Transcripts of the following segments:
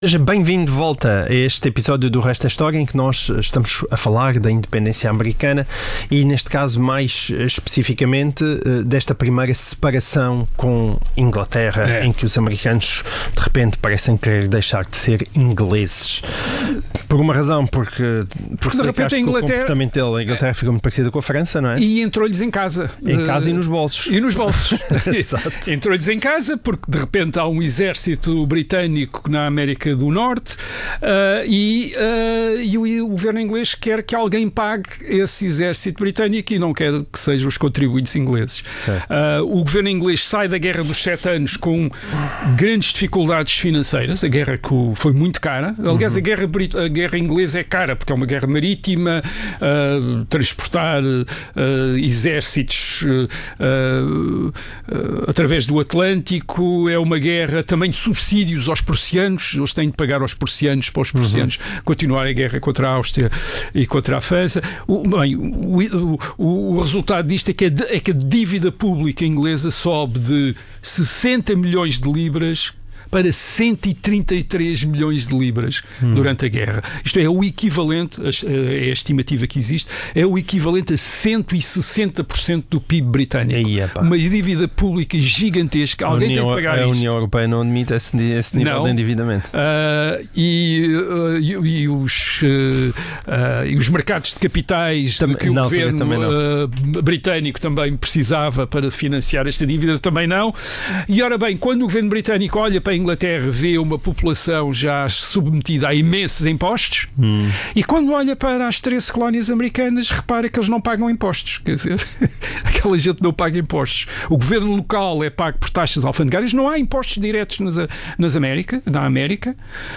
Seja bem-vindo de volta a este episódio do Resto da História, em que nós estamos a falar da independência americana e, neste caso, mais especificamente, desta primeira separação com Inglaterra, em que os americanos, de repente, parecem querer deixar de ser ingleses. Por uma razão, porque de repente a Inglaterra ficou muito parecida com a França, não é? E entrou-lhes em casa. Em casa e nos bolsos. E nos bolsos. Exato. Entrou-lhes em casa porque, de repente, há um exército britânico na América do Norte e o governo inglês quer que alguém pague esse exército britânico e não quer que sejam os contribuintes ingleses. O governo inglês sai da Guerra dos 7 Anos com grandes dificuldades financeiras. A guerra foi muito cara. Aliás, a guerra inglesa é cara porque é uma guerra marítima, transportar exércitos através do Atlântico, é uma guerra também de subsídios aos prussianos. Eles têm de pagar aos prussianos para os prussianos continuarem a guerra contra a Áustria e contra a França. O resultado disto é que a dívida pública inglesa sobe de 60 milhões de libras para 133 milhões de libras durante a guerra. Isto é o equivalente, é a estimativa que existe, é o equivalente a 160% do PIB britânico. Uma dívida pública gigantesca. Alguém tem que pagar isto. A União Europeia não admite esse nível de endividamento. E os mercados de capitais que o governo britânico também precisava para financiar esta dívida também não. E ora bem, quando o governo britânico olha para a Inglaterra, vê uma população já submetida a imensos impostos e quando olha para as 13 colónias americanas, repara que eles não pagam impostos. Quer dizer, aquela gente não paga impostos. O governo local é pago por taxas alfandegárias, não há impostos diretos na América.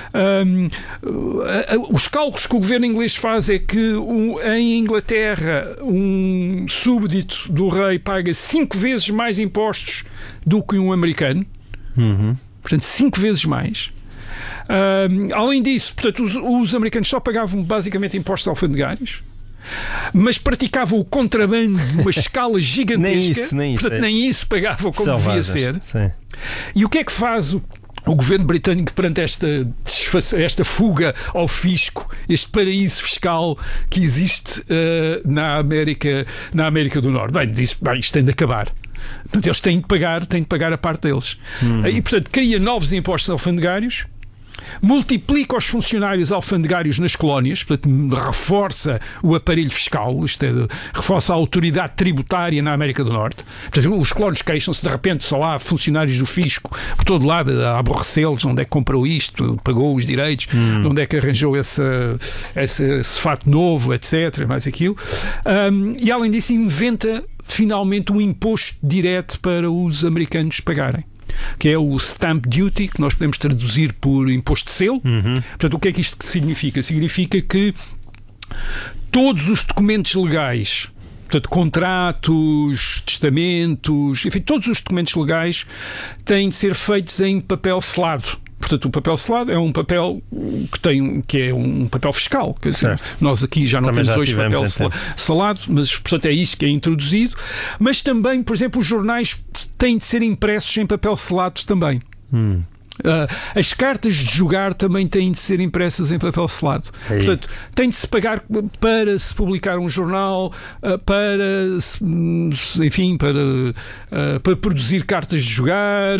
Os cálculos que o governo inglês faz é que em Inglaterra um súbdito do rei paga 5 vezes mais impostos do que um americano. Portanto, 5 vezes mais. Além disso, portanto, os americanos só pagavam basicamente impostos alfandegários, mas praticavam o contrabando numa escala gigantesca. Nem isso. Portanto, nem isso pagavam como devia ser. Sim. E o que é que faz o governo britânico perante esta fuga ao fisco, este paraíso fiscal que existe na América do Norte? Isto tem de acabar. Portanto, eles têm de pagar a parte deles. E, portanto, cria novos impostos alfandegários, multiplica os funcionários alfandegários nas colónias, portanto, reforça o aparelho fiscal, reforça a autoridade tributária na América do Norte. Portanto, os colonos queixam-se, de repente só há funcionários do fisco por todo lado a aborrecê-los, onde é que comprou isto, pagou os direitos, onde é que arranjou esse fato novo, etc., mais aquilo. E, além disso, inventa finalmente um imposto direto para os americanos pagarem, que é o stamp duty, que nós podemos traduzir por imposto de selo. Portanto, o que é que isto significa? Significa que todos os documentos legais, portanto, contratos, testamentos, enfim, todos os documentos legais têm de ser feitos em papel selado. Portanto, o papel selado é um papel que é um papel fiscal. Quer dizer, nós aqui já não temos hoje papel selado, mas, portanto, é isso que é introduzido. Mas também, por exemplo, os jornais têm de ser impressos em papel selado também. As cartas de jogar também têm de ser impressas em papel selado. Portanto, tem de se pagar para se publicar um jornal, para produzir cartas de jogar,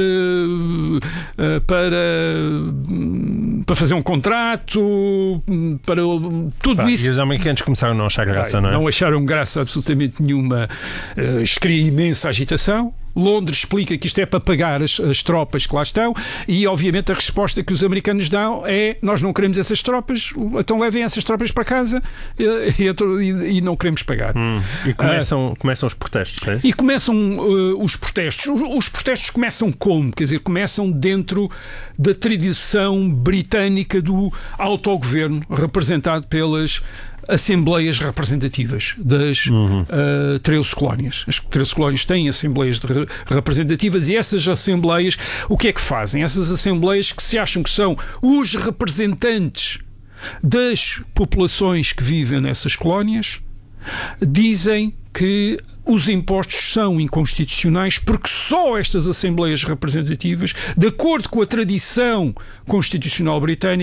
para fazer um contrato, para tudo isso. E os americanos começaram a não achar graça, não é? Não acharam graça absolutamente nenhuma. Isto cria imensa agitação. Londres explica que isto é para pagar as tropas que lá estão e, obviamente, a resposta que os americanos dão é: nós não queremos essas tropas, então levem essas tropas para casa e não queremos pagar. E começam os protestos, é isso? E começam os protestos. Os protestos começam como? Quer dizer, começam dentro da tradição britânica do autogoverno, representado pelas assembleias representativas das 13 colónias. As 13 colónias têm assembleias representativas e essas assembleias, o que é que fazem? Essas assembleias que se acham que são os representantes das populações que vivem nessas colónias, dizem que os impostos são inconstitucionais porque só estas Assembleias Representativas, de acordo com a tradição constitucional britânica,